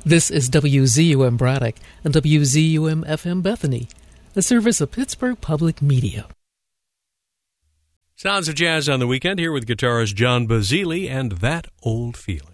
This is WZUM Braddock and WZUM FM Bethany, a service of Pittsburgh Public Media. Sounds of Jazz on the Weekend here with guitarist John Basile and That Old Feeling.